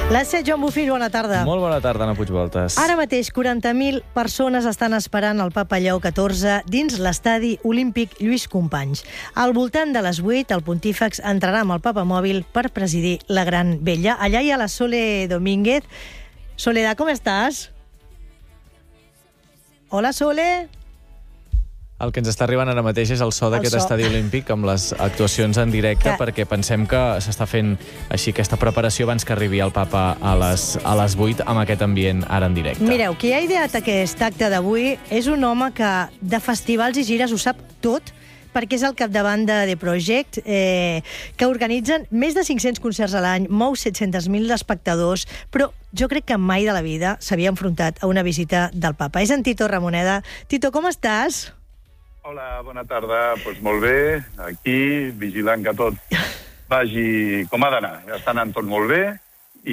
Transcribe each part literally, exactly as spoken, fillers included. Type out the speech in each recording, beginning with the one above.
Les set, Joan Bufill, bona tarda. Molt bona tarda, Anna Puigvoltes. Ara mateix, quaranta mil persones estan esperant el Papa Lleó catorze dins l'estadi olímpic Lluís Companys. Al voltant de les vuit, el pontífex entrarà amb el Papa mòbil per presidir la Gran Vella. Allà hi ha la Sole Domínguez. Soledad, com estàs? Hola, Sole. El que ens està arribant ara mateix és el so d'aquest estadi olímpic amb les actuacions en directe, que... perquè pensem que s'està fent així aquesta preparació abans que arribi el Papa a les, a les vuit amb aquest ambient ara en directe. Mireu, qui ha ideat aquest acte d'avui és un home que de festivals i gires ho sap tot, perquè és el capdavant de The Project, eh, que organitzen més de cinc-cents concerts a l'any, mou set-cents mil espectadors, però jo crec que mai de la vida s'havia enfrontat a una visita del Papa. És en Tito Ramoneda. Tito, com estàs? Hola, bona tarda. Doncs pues molt bé, aquí, vigilant que tot vagi com ha d'anar. Ja està anant tot molt bé i,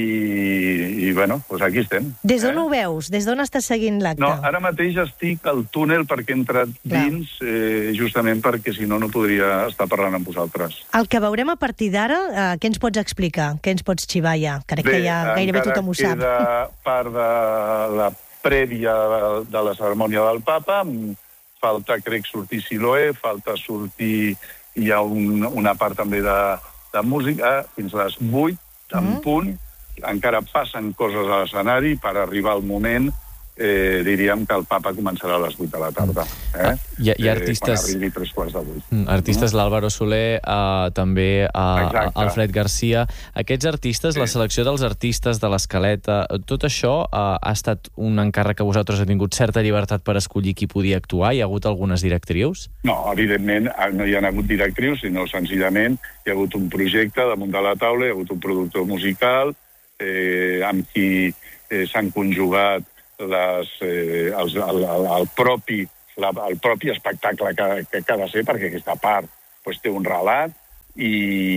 i bueno, doncs aquí estem. Des d'on eh? ho veus? Des d'on estàs seguint l'acte? No, ara mateix estic al túnel perquè he entrat Clar. dins, eh, justament perquè si no, no podria estar parlant amb vosaltres. El que veurem a partir d'ara, eh, què ens pots explicar? Què ens pots xivar ja? Crec bé, que ja gairebé tothom ho sap. Bé, encara queda part de la prèvia de la cerimònia del Papa. Falta, crec, sortir Siloé, falta sortir... Hi ha un, una part també de, de música, fins a les vuit, en mm. punt. Encara passen coses a l'escenari per arribar al moment, eh, diríem que el Papa començarà a les vuit de la tarda. Eh? Hi ha, hi ha artistes... Eh, quan arribi tres quarts de vuit. Artistes, mm. l'Álvaro Soler, eh, també eh, Alfred Garcia. Aquests artistes, sí. La selecció dels artistes de l'escaleta, tot això eh, ha estat un encàrrec que vosaltres heu tingut certa llibertat per escollir qui podia actuar? Hi ha hagut algunes directrius? No, evidentment no hi ha hagut directrius, sinó senzillament hi ha hagut un projecte damunt de la taula, hi ha hagut un productor musical eh, amb qui eh, s'han conjugat les, eh, els, el, el, el, propi, la, el propi espectacle que, que, que ha de ser, perquè aquesta part pues, té un relat i,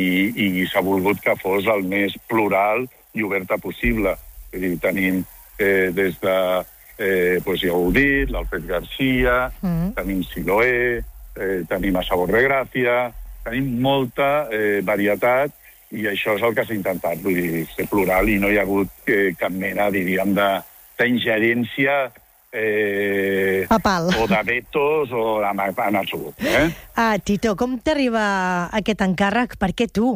i s'ha volgut que fos el més plural i oberta possible. Vull dir, tenim eh, des de, eh, pues, ja ho heu dit, l'Alfred Garcia, mm. tenim Siloé, eh, tenim a Sabor de Gràcia, tenim molta eh, varietat i això és el que s'ha intentat, vull dir, ser plural i no hi ha hagut eh, cap mena, diríem, de d'ingerència eh, o de vetos o en, en absolut. Eh? Ah, Tito, com t'arriba aquest encàrrec? Per què tu?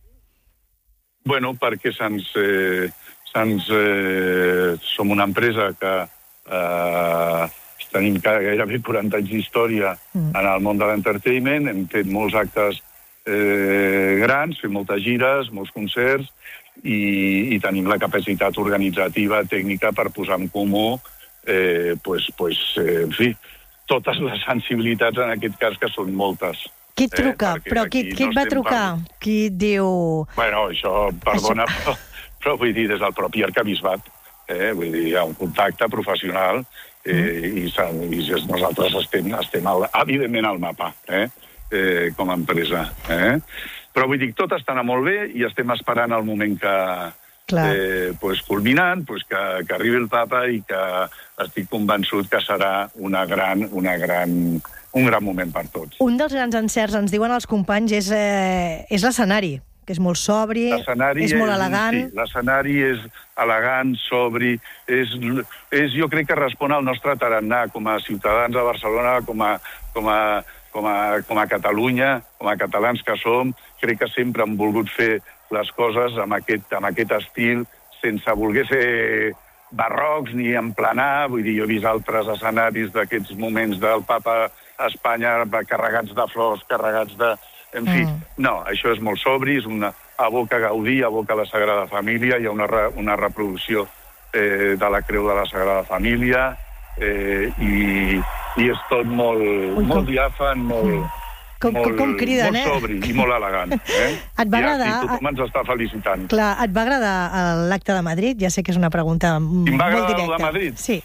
Bueno, perquè se'ns... Eh, se'ns eh, som una empresa que eh, tenim gairebé quaranta anys d'història mm. en el món de l'entertainment, hem fet molts actes eh, grans, fem moltes gires, molts concerts, I, i tenim la capacitat organitzativa, tècnica, per posar en comú eh, pues, pues, eh, en fi, totes les sensibilitats, en aquest cas, que són moltes. Qui et truca? Eh, però qui, qui et va trucar? Per... Qui et diu... Bueno, això, perdona, això... Però, però vull dir, des del propi arquebisbat, eh, vull dir, hi ha un contacte professional eh, mm. i, i nosaltres estem, estem al, evidentment al mapa, eh, eh, com a empresa, eh? Però vull dir, tot està anant molt bé i estem esperant el moment que, eh, pues, culminant, pues, que, que arribi el Papa i que estic convençut que serà una gran, una gran, un gran moment per tots. Un dels grans encerts, ens diuen els companys, és, eh, és l'escenari, que és molt sobri, és molt elegant. Sí, l'escenari és elegant, sobri, és, és, jo crec que respon al nostre tarannà com a ciutadans de Barcelona, com a... Com a Com a, com a Catalunya, com a catalans que som, crec que sempre hem volgut fer les coses amb aquest, amb aquest estil, sense voler ser barrocs ni emplenar. Vull dir, jo he vist altres escenaris d'aquests moments del Papa a Espanya carregats de flors, carregats de... En fi, mm. no, això és molt sobri, és una aboca Gaudí, aboca la Sagrada Família, hi ha una, una reproducció eh, de la Creu de la Sagrada Família, eh, i, i és tot molt, Ui, molt diàfan, molt, com, molt, com criden, molt eh? sobri i molt elegant. Eh? Et va agradar... I tothom ens està felicitant. Clar, et va agradar l'acte de Madrid? Ja sé que és una pregunta molt directa. Em va agradar el de Madrid? Sí.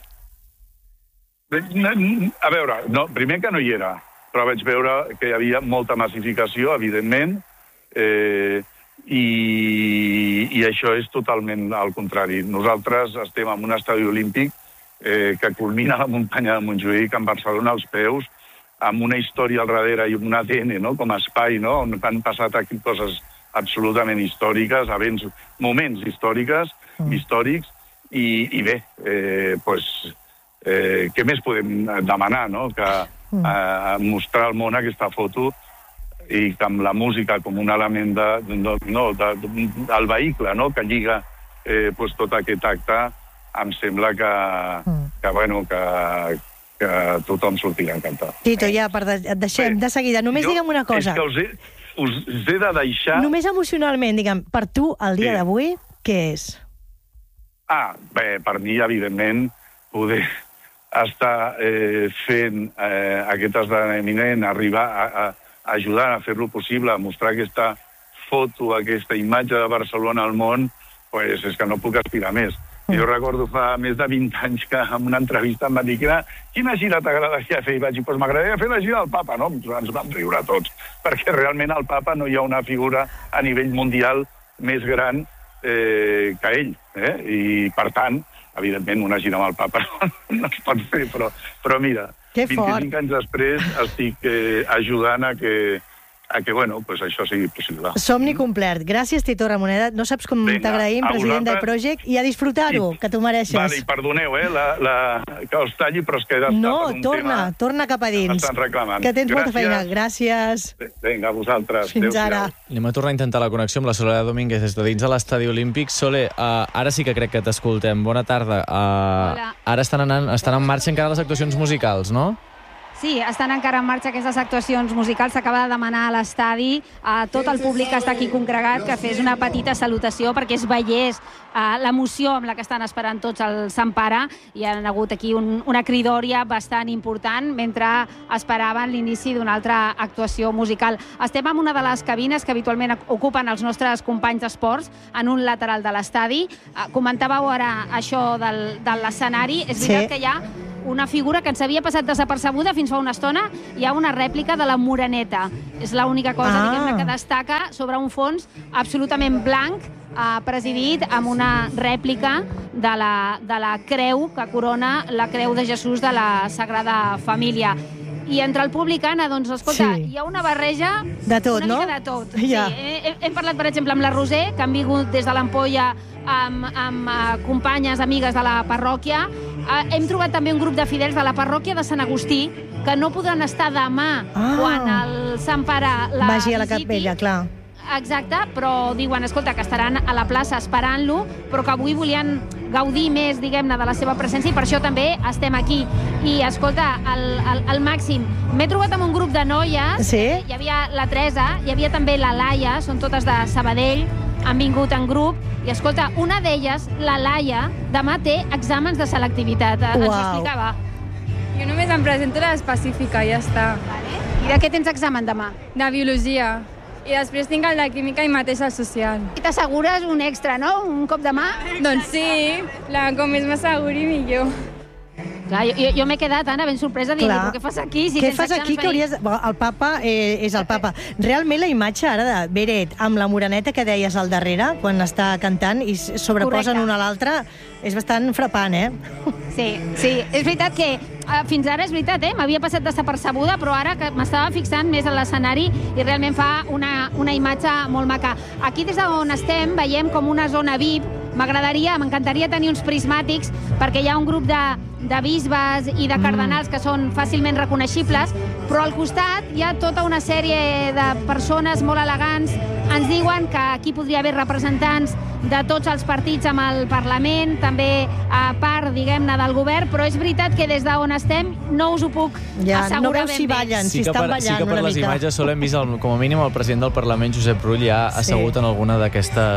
A veure, no, primer que no hi era, però vaig veure que hi havia molta massificació, evidentment, eh, i, i això és totalment al contrari. Nosaltres estem en un estadi olímpic eh, que culmina la muntanya de Montjuïc, en Barcelona, als peus, amb una història al darrere i un A D N, no?, com a espai, no?, on han passat aquí coses absolutament històriques, events, moments històriques, mm. històrics, i, i bé, eh, pues, eh, què més podem demanar, no? Que mm. eh, mostrar al món aquesta foto i que amb la música com un element de, de, no, de, de, del vehicle, no? Que lliga eh, pues, tot aquest acte, em sembla que, mm. que, bueno, que, que tothom sortirà encantat. Tito, ja, per de, et deixem de seguida. Només jo, digue'm una cosa. És que us he, us, us he de deixar... Només emocionalment, digue'm, per tu, el dia sí. d'avui, què és? Ah, bé, per mi, evidentment, poder estar eh, fent eh, aquest esdeveniment, arribar a, a, a ajudar a fer-lo possible, a mostrar aquesta foto, aquesta imatge de Barcelona al món, pues és que no puc aspirar més. Mm. Jo recordo fa més de vint anys que en una entrevista em va dir que quina gira t'agradaria fer? I vaig dir, pues m'agradaria fer la gira del papa, no? Ens vam riure tots, perquè realment al papa no hi ha una figura a nivell mundial més gran eh, que ell. Eh? I, per tant, evidentment, una gira amb el papa no, no es pot fer, però, però mira, vint-i-cinc anys després estic eh, ajudant a que a que, bueno, pues això sigui possible. Somni complert. Gràcies, Tito Ramoneda. No saps com t'agraïm, president del Project, i a disfrutar-ho, que t'ho mereixes. Vale, i perdoneu, eh, la, la, que els talli, però es queda... No, torna, torna cap a dins. Estan reclamant. Que tens Gràcies. molta feina. Gràcies. Vinga, a vosaltres. Fins ara. Anem a tornar a intentar la connexió amb la Soledad Domínguez des de dins de l'Estadi Olímpic. Sole, uh, ara sí que crec que t'escoltem. Bona tarda. Uh, Hola. Ara estan, anant, estan en marxa encara les actuacions musicals, no? Sí, estan encara en marxa aquestes actuacions musicals. S'acaba de demanar a l'estadi a tot el públic que està aquí congregat que fes una petita salutació perquè es veiés uh, l'emoció amb la que estan esperant tots el Sant Pare. Hi ha hagut aquí un, una cridòria bastant important mentre esperaven l'inici d'una altra actuació musical. Estem en una de les cabines que habitualment ocupen els nostres companys d'esports en un lateral de l'estadi. Uh, comentàveu ara això del, de l'escenari. És veritat sí. que hi ha una figura que ens havia passat desapercebuda fins fa una estona. Hi ha una rèplica de la Moreneta. És l'única cosa ah. diguem-ne, que destaca sobre un fons absolutament blanc, eh, presidit amb una rèplica de la, de la creu que corona la creu de Jesús de la Sagrada Família. I entre el públic, Anna, doncs, escolta, sí. hi ha una barreja... De tot, una no? Una mica de tot. Ja. Sí. Hem, hem parlat, per exemple, amb la Roser, que han vingut des de l'Ampolla amb, amb uh, companyes, amigues de la parròquia. Uh, hem trobat també un grup de fidels de la parròquia de Sant Agustí que no podran estar demà ah. quan el Sant Pare la vagi a la visiti. capella, clar. Exacte, però diuen, escolta, que estaran a la plaça esperant-lo, però que avui volien gaudir més, diguem-ne, de la seva presència i per això també estem aquí. I, escolta, al, al, al màxim. M'he trobat amb un grup de noies. Sí? Hi havia la Teresa, hi havia també la Laia, són totes de Sabadell, han vingut en grup, i escolta, una d'elles, la Laia, demà té exàmens de selectivitat. Uau. Ens ho explicava. Jo només em presento a l'específica, ja està. Vale. I de què tens examen demà? De biologia. I després tinc el de química i mateix el social. I t'assegures un extra, no? Un cop de mà? Doncs sí, la, com més m'asseguri, millor. Clar, jo, jo m'he quedat, Anna, ben sorpresa, dient, però què fas aquí? Si què fas aquí que hauries... El papa eh, és el papa. Realment la imatge ara de Beret amb la Moreneta que deies al darrere, quan està cantant i sobreposen una a l'altra, és bastant frapant, eh? Sí, sí. És veritat que uh, fins ara és veritat, eh? M'havia passat desapercebuda, però ara que m'estava fixant més en l'escenari i realment fa una, una imatge molt maca. Aquí des d'on estem veiem com una zona V I P. M'agradaria, m'encantaria tenir uns prismàtics perquè hi ha un grup de, de bisbes i de cardenals que són fàcilment reconeixibles, però al costat hi ha tota una sèrie de persones molt elegants. Ens diuen que aquí podria haver representants de tots els partits amb el Parlament, també a part, diguem-ne, del govern, però és veritat que des d'on estem no us ho puc ja, assegurar no veus ben si bé. ballen, sí si estan per, ballant sí que per una les mica. imatges sol hem vist, el, com a mínim, el president del Parlament, Josep Rull, ja assegut sí. en alguna d'aquesta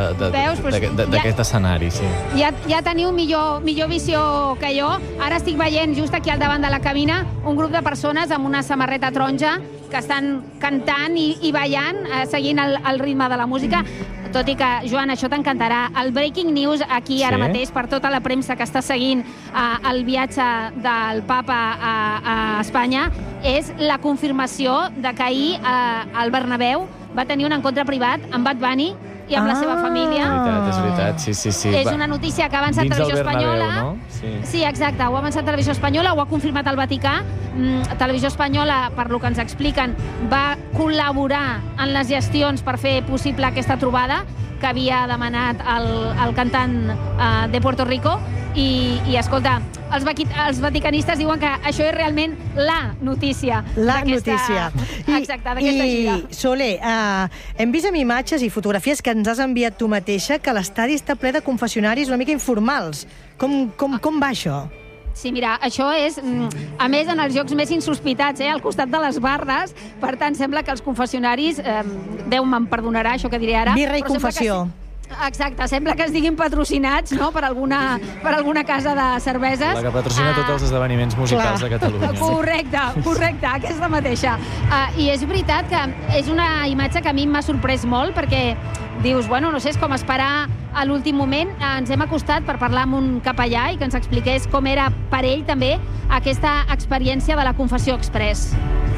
d'aquest escenari. Sí. Ja, ja teniu millor, millor visió que jo. Ara estic veient, just aquí al davant de la cabina, un grup de persones amb una samarreta taronja que estan cantant i, i ballant, eh, seguint el, el ritme de la música. Tot i que, Joan, això t'encantarà. El breaking news aquí ara sí. mateix, per tota la premsa que està seguint eh, el viatge del papa a, a Espanya, és la confirmació de que ahir eh, al Bernabéu va tenir un encontre privat amb Bad Bunny i amb ah. la seva família. És veritat, és veritat. veritat, sí, sí, sí. És una notícia que ha avançat Televisió Espanyola. No? Sí. sí, exacte, ho ha avançat Televisió Espanyola, ho ha confirmat el Vaticà. Mm, Televisió Espanyola, per lo que ens expliquen, va col·laborar en les gestions per fer possible aquesta trobada que havia demanat el, el cantant uh, de Puerto Rico. I, i escolta, els, els vaticanistes diuen que això és realment la notícia. La notícia. Exacte, d'aquesta gira. I, Sole, uh, hem vist amb imatges i fotografies que ens has enviat tu mateixa que l'estadi està ple de confessionaris una mica informals. Com, com, com va això? Sí, mira, això és, a més, en els llocs més insospitats, eh, al costat de les barres. Per tant, sembla que els confessionaris, eh, Déu me'n perdonarà això que diré ara... Birra i confessió. Exacte, sembla que estiguin patrocinats, no?, per alguna, per alguna casa de cerveses. La que patrocina uh, tots els esdeveniments musicals de Catalunya. Correcte, correcte, aquesta mateixa. Uh, I és veritat que és una imatge que a mi m'ha sorprès molt, perquè dius, bueno, no sé, és com esperar a l'últim moment. Uh, ens hem acostat per parlar amb un capellà i que ens expliqués com era per ell també aquesta experiència de la Confessió Express.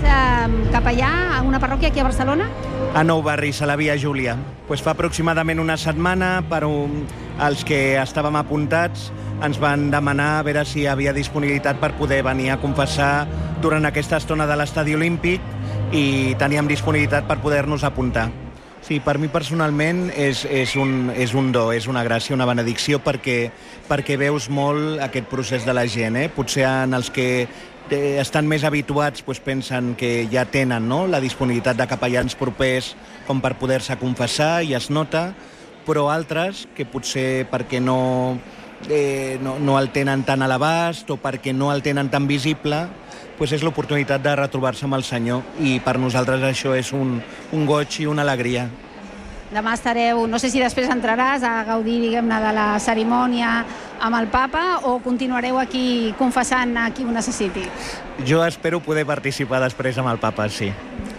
Uh, capellà a una parròquia aquí a Barcelona? A Nou Barris, a la Via Júlia. Pues fa aproximadament una setmana, per un, els que estàvem apuntats, ens van demanar a veure si hi havia disponibilitat per poder venir a confessar durant aquesta estona de l'Estadi Olímpic i teníem disponibilitat per poder-nos apuntar. Sí, per mi personalment és, és, un, és un do, és una gràcia, una benedicció, perquè, perquè veus molt aquest procés de la gent. Eh? Potser en els que estan més habituats doncs pensen que ja tenen, no?, la disponibilitat de capellans propers com per poder-se confessar i es nota, però altres que potser perquè no, eh, no, no el tenen tan a l'abast o perquè no el tenen tan visible, doncs és l'oportunitat de retrobar-se amb el Senyor, i per nosaltres això és un, un goig i una alegria. Demà estareu, no sé si després entraràs a gaudir, diguem-ne, de la cerimònia amb el papa o continuareu aquí confessant a qui ho necessiti? Jo espero poder participar després amb el papa, sí.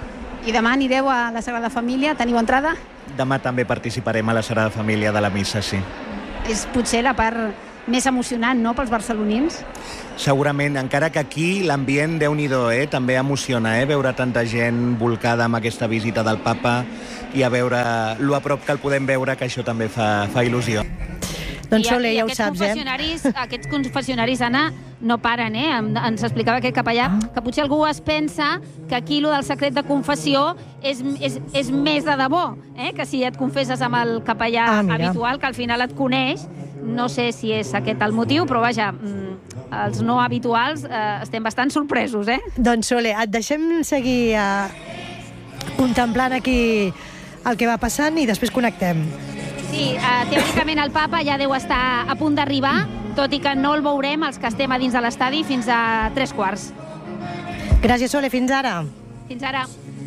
I demà anireu a la Sagrada Família? Teniu entrada? Demà també participarem a la Sagrada Família de la missa, sí. És potser la part més emocionant, no?, pels barcelonins? Segurament, encara que aquí l'ambient, Déu-n'hi-do, eh? també emociona, eh? veure tanta gent volcada amb aquesta visita del papa i a veure lo a prop que el podem veure, que això també fa, fa il·lusió. Doncs Sole, ja ho saps, eh? Aquests confessionaris, Anna, no paren, eh? Ens explicava aquest capellà que potser algú es pensa que aquí lo del secret de confessió és, és, és més de debò, eh? Que si et confesses amb el capellà ah, habitual, que al final et coneix. No sé si és aquest el motiu, però vaja, els no habituals eh, estem bastant sorpresos, eh? Doncs Sole, et deixem seguir eh, contemplant aquí el que va passant i després connectem. Sí, eh, teòricament el papa ja deu estar a punt d'arribar, tot i que no el veurem els que estem a dins de l'estadi fins a tres quarts. Gràcies, Sole, fins ara. Fins ara.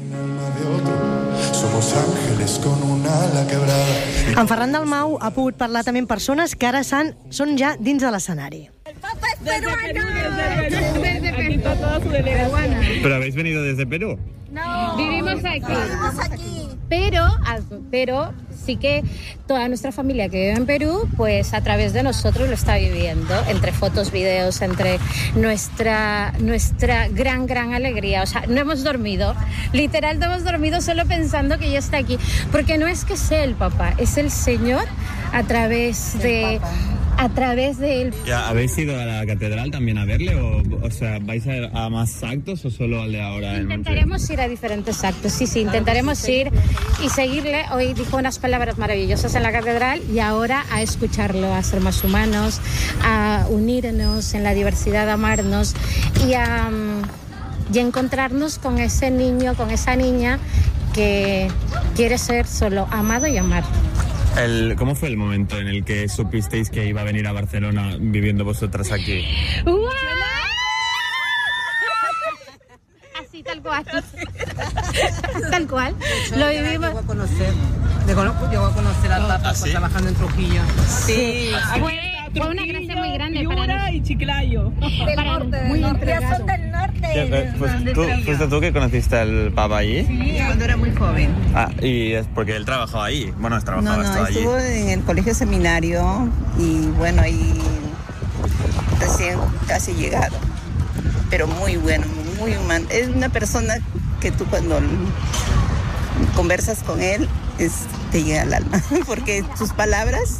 Somos ángeles con un ala quebrada. En Ferran Dalmau ha pogut parlar també amb persones que ara són ja dins de l'escenari. El Papa es peruano. Desde Perú. Aquí está toda su delegación. ¿Pero habéis venido desde Perú? No. Vivimos aquí. Vivimos aquí. Pero, pero sí que toda nuestra familia que vive en Perú, pues a través de nosotros lo está viviendo, entre fotos, videos, entre nuestra, nuestra gran, gran alegría. O sea, no hemos dormido, literal no hemos dormido solo pensando que ya está aquí. Porque no es que sea el Papa, es el Señor a través de... A través de él. ¿Ya habéis ido a la catedral también a verle? O, o sea, ¿vais a, a más actos o solo al de ahora? Intentaremos ir a diferentes actos, sí, sí, intentaremos ir y seguirle. Hoy dijo unas palabras maravillosas en la catedral y ahora a escucharlo, a ser más humanos, a unirnos en la diversidad, a amarnos y a, y a encontrarnos con ese niño, con esa niña que quiere ser solo amado y amar. El, ¿Cómo fue el momento en el que supisteis que iba a venir a Barcelona viviendo vosotras aquí? ¡Wow! Así, tal cual. Tal cual. Lo vivimos. Llegó a conocer, llegó a conocer al Papa ¿Ah, sí? trabajando en Trujillo. Sí. Fue, fue una gracia muy grande para nosotros. Y Chiclayo. Del para norte, muy entregado. Son del norte. Pues, ¿tú, ¿Fuiste tú que conociste al Papa allí? Sí, cuando era muy joven. Ah, y es porque él trabajaba allí. Bueno, trabajaba no, no, allí. estuvo en el colegio seminario y bueno, ahí recién casi llegado. Pero muy bueno, muy humano. Es una persona que tú cuando conversas con él es, te llega al alma, porque sus palabras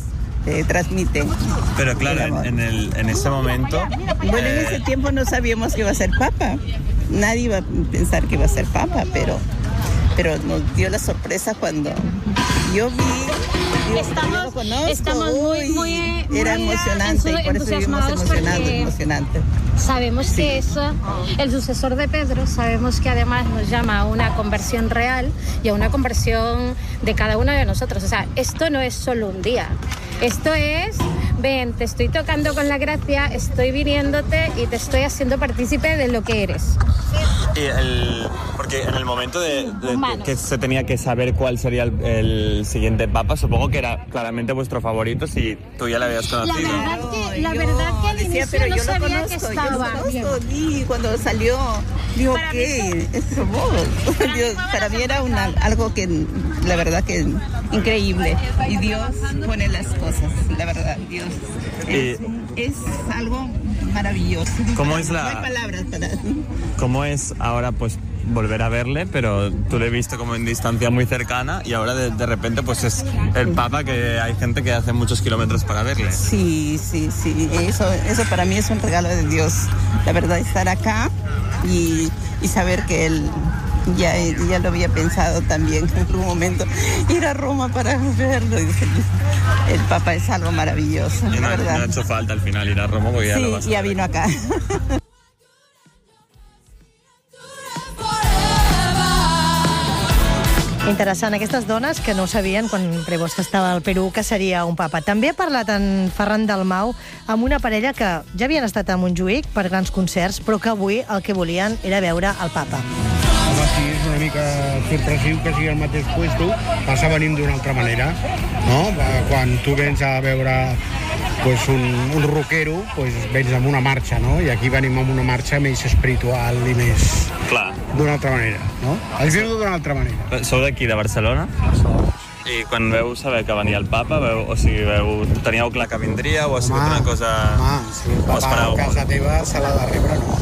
te transmite. Pero claro, en, el, en ese momento... Bueno, eh... en ese tiempo no sabíamos que iba a ser papa. Nadie iba a pensar que iba a ser papa, pero, pero nos dio la sorpresa cuando yo vi... Yo, estamos, yo conozco, estamos muy, muy, muy era emocionante y por eso vivimos emocionante, emocionante. Sabemos sí. que es el sucesor de Pedro, sabemos que además nos llama a una conversión real y a una conversión de cada uno de nosotros. O sea, esto no es solo un día, esto es, ven, te estoy tocando con la gracia, estoy viniéndote y te estoy haciendo partícipe de lo que eres. Y el, porque en el momento de, de que se tenía que saber cuál sería el, el siguiente papa, supongo que era claramente vuestro favorito si tú ya lo habías conocido. La verdad que, la verdad que al decía, inicio pero no yo sabía lo conozco, que estaba. Yo lo conozco, y cuando salió, digo, ¿qué? Es famoso. Para mí era una, algo que, la verdad que increíble. Y Dios pone las cosas, la verdad, Dios. Es, es algo maravilloso. ¿Cómo es la...? No hay palabras para... ¿Cómo es ahora, pues, volver a verle, pero tú le he visto como en distancia muy cercana y ahora de, de repente pues es el Papa, que hay gente que hace muchos kilómetros para verle? Sí, sí, sí, eso, eso para mí es un regalo de Dios, la verdad, estar acá y, y saber que Él ya, ya lo había pensado también en algún momento, ir a Roma para verlo. El Papa es algo maravilloso, y no, la verdad. No ha hecho falta al final ir a Roma porque ya sí, lo vas a ya ver. vino acá. Interessant, aquestes dones que no sabien quan Prevost estava al Perú que seria un papa. També ha parlat en Ferran Dalmau amb una parella que ja havien estat a Montjuïc per grans concerts, però que avui el que volien era veure el papa. Home, sí, és una mica sorpresiu que sigui el mateix puesto, passa venint d'una altra manera, no? Quan tu vens a veure pues, un, un rockero, pues, vens amb una marxa, no? I aquí venim amb una marxa més espiritual i més... Clar. D'una altra manera, no? Els viu d'una altra manera. Sou d'aquí, de Barcelona? I quan veu saber que venia el papa, veu, o sigui, veu, teníeu clar que vindria o ha sigut una cosa... Home, si el papa a casa teva se l'ha de rebre, no.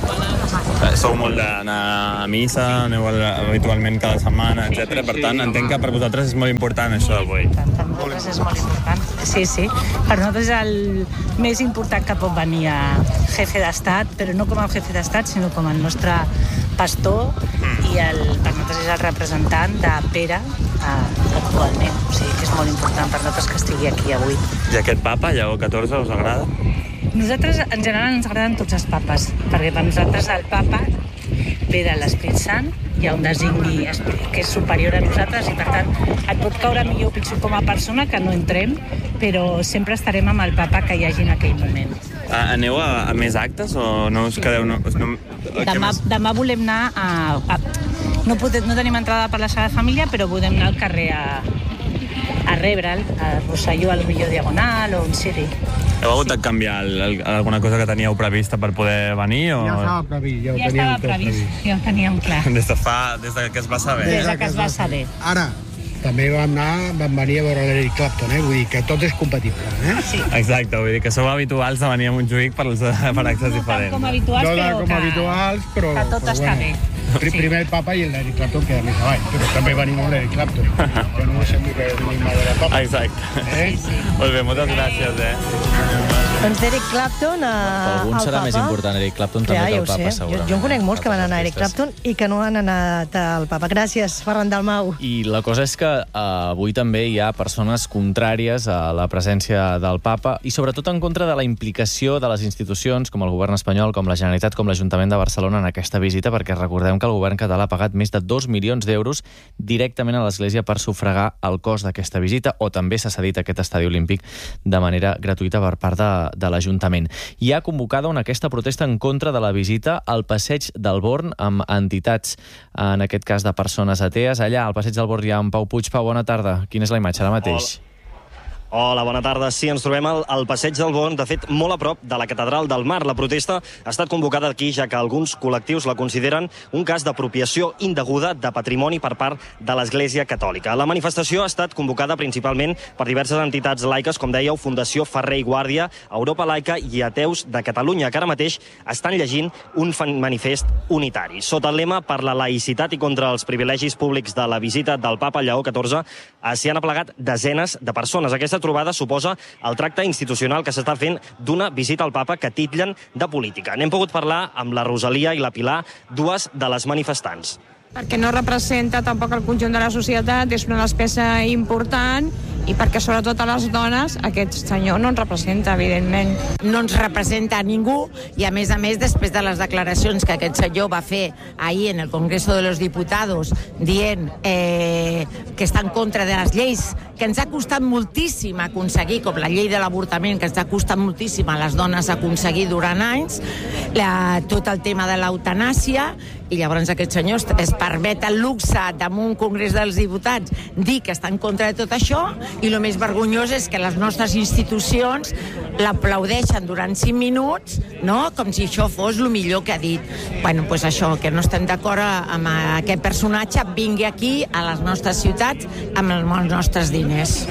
Sou molt d'anar a missa, aneu habitualment cada setmana, etcètera. Per tant, entenc que per vosaltres és molt important això d'avui. Per nosaltres és molt important, sí, sí. Per nosaltres és el més important que pot venir a jefe d'estat, però no com a jefe d'estat, sinó com el nostre pastor, i el, per nosaltres és el representant de Pere actualment. O sigui que és molt important per nosaltres que estigui aquí avui. I aquest papa, Lleó catorze, us agrada? Nosaltres, en general, ens agraden tots els papes, perquè per nosaltres el papa ve de l'Espírit Sant, hi ha un designi que és superior a nosaltres i, per tant, et pot caure millor o pitjor com a persona, que no entrem, però sempre estarem amb el papa que hi hagi en aquell moment. Aneu a, a més actes o no us quedeu... No, no, demà, demà volem anar a... a no, podem, no tenim entrada per la Sagrada Família, però podem anar al carrer a, a rebre'l, a Rosselló, al millor Diagonal o on sigui. Heu hagut de canviar el, el, alguna cosa que teníeu prevista per poder venir? O... Ja estava previst, ja ho ja teníem tot previst. previst. Ja ho teníem clar. Des de, fa, des de que es va saber. Des de que es va saber. Ara, també vam anar, vam venir a veure l'Eric Clapton, eh? Vull dir que tot és compatible, eh? Sí. Exacte, vull dir que sou habituals de venir a Montjuïc per, per actes no diferents. No com habituals, no però com que, habituals, però, que tot però està bueno. bé. Sí. Primer el papa i l'Eric Clapton queda més avall, però també venim amb l'Eric Clapton. Que no sé que venim a veure papa. Exacte. Eh? Sí, sí. Molt bé, moltes gràcies, eh? Doncs d'Eric Clapton a, algun al serà papa. més important Eric Clapton també ja, que el ja papa, sé. segurament. Jo, jo en conec molts que van anar a Eric Clapton i que no han anat al papa. Gràcies, Ferran Dalmau. I la cosa és que uh, avui també hi ha persones contràries a la presència del papa i sobretot en contra de la implicació de les institucions com el govern espanyol, com la Generalitat, com l'Ajuntament de Barcelona en aquesta visita, perquè recordem que el govern català ha pagat més de dos milions d'euros directament a l'Església per sufragar el cost d'aquesta visita, o també s'ha cedit aquest estadi olímpic de manera gratuïta per part de, de l'Ajuntament. Hi ha convocada una aquesta protesta en contra de la visita al Passeig del Born amb entitats, en aquest cas de persones atees. Allà, al Passeig del Born, hi ha en Pau Puig. Pau, bona tarda. Quina és la imatge ara mateix? Hola. Hola, bona tarda. Sí, ens trobem al, al Passeig del Born, de fet, molt a prop de la Catedral del Mar. La protesta ha estat convocada aquí, ja que alguns col·lectius la consideren un cas d'apropiació indeguda de patrimoni per part de l'Església Catòlica. La manifestació ha estat convocada principalment per diverses entitats laiques, com dèieu, Fundació Ferrer i Guàrdia, Europa Laica i Ateus de Catalunya, que ara mateix estan llegint un manifest unitari. Sota el lema per la laïcitat i contra els privilegis públics de la visita del papa Lleó catorze, s'hi han aplegat desenes de persones. Aquesta trobada suposa el tracte institucional que s'està fent d'una visita al papa que titllen de política. N'hem pogut parlar amb la Rosalia i la Pilar, dues de les manifestants. Perquè no representa tampoc el conjunt de la societat, és una despesa important i perquè sobretot a les dones aquest senyor no ens representa, evidentment. No ens representa a ningú i a més a més després de les declaracions que aquest senyor va fer ahir en el Congreso de los Diputados dient eh, que està en contra de les lleis que ens ha costat moltíssim aconseguir, com la llei de l'avortament, que ens ha costat moltíssim a les dones aconseguir durant anys, la, tot el tema de l'eutanàsia, i llavors aquest senyor es permet el luxe damunt un Congrés dels Diputats dir que està en contra de tot això, i el més vergonyós és que les nostres institucions l'aplaudeixen durant cinc minuts, no? Com si això fos el millor que ha dit. Bueno, doncs això, que no estem d'acord amb aquest personatge vingui aquí a les nostres ciutats amb els nostres diners.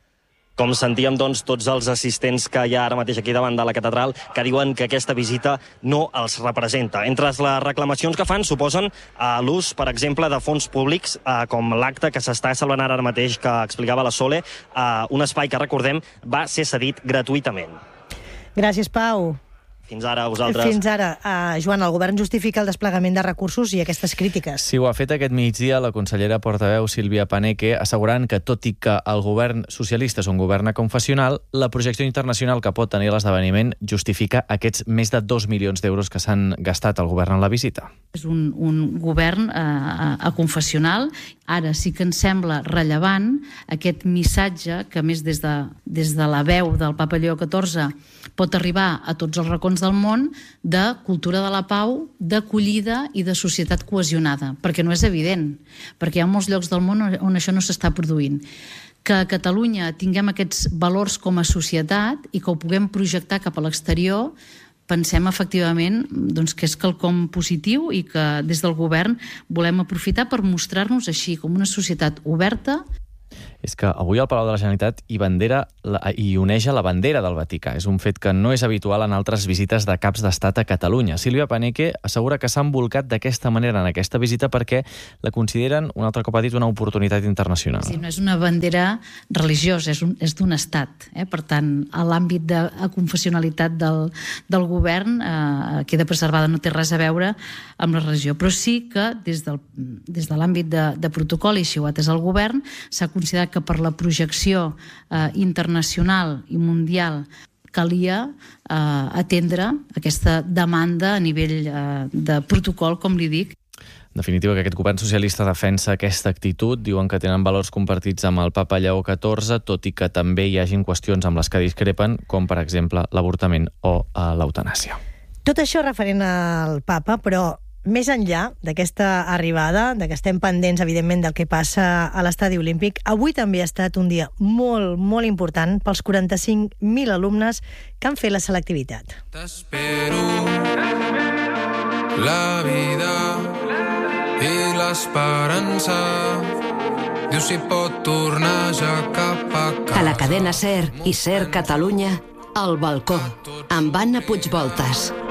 Com sentíem, doncs, tots els assistents que hi ha ara mateix aquí davant de la catedral que diuen que aquesta visita no els representa. Entre les reclamacions que fan suposen uh, l'ús, per exemple, de fons públics, uh, com l'acte que s'està celebrant ara mateix, que explicava la Sole, uh, un espai que, recordem, va ser cedit gratuïtament. Gràcies, Pau. Fins ara, a vosaltres. Fins ara. Uh, Joan, el govern justifica el desplegament de recursos i aquestes crítiques. Sí, ho ha fet aquest migdia la consellera portaveu Sílvia Paneque, assegurant que, tot i que el govern socialista és un govern confessional, la projecció internacional que pot tenir l'esdeveniment justifica aquests més de dos milions d'euros que s'han gastat al govern en la visita. És un, un govern eh, confessional. Ara sí que ens sembla rellevant aquest missatge que, a més, des de, des de la veu del papa Lleó catorze pot arribar a tots els racons del món, de cultura de la pau, d'acollida i de societat cohesionada, perquè no és evident, perquè hi ha molts llocs del món on això no s'està produint. Que a Catalunya tinguem aquests valors com a societat i que ho puguem projectar cap a l'exterior, pensem efectivament doncs, que és quelcom positiu i que des del govern volem aprofitar per mostrar-nos així, com una societat oberta. És que avui al Palau de la Generalitat hi, bandera, la, hi oneja la bandera del Vaticà. És un fet que no és habitual en altres visites de caps d'estat a Catalunya. Sílvia Paneque assegura que s'ha embolcat d'aquesta manera en aquesta visita perquè la consideren, un altre cop ha dit, una oportunitat internacional. Sí, no és una bandera religiosa, és, un, és d'un estat. Eh? Per tant, a l'àmbit de a confessionalitat del, del govern eh, queda preservada, no té res a veure amb la religió. Però sí que des, del, des de l'àmbit de, de protocol, i així ho ha atès el govern, s'ha considerat que per la projecció eh, internacional i mundial calia eh, atendre aquesta demanda a nivell eh, de protocol, com li dic. En definitiva, que aquest govern socialista defensa aquesta actitud, diuen que tenen valors compartits amb el papa Lleó catorze, tot i que també hi hagin qüestions amb les que discrepen, com per exemple l'avortament o eh, l'eutanàsia. Tot això referent al papa, però més enllà d'aquesta arribada, de que estem pendents, evidentment, del que passa a l'Estadi Olímpic, avui també ha estat un dia molt, molt important pels quaranta-cinc mil alumnes que han fet la selectivitat. T'espero la vida i l'esperança. Diu si pot tornar ja cap a casa. A la cadena SER i SER Catalunya, al balcó, amb Anna Puigvoltas.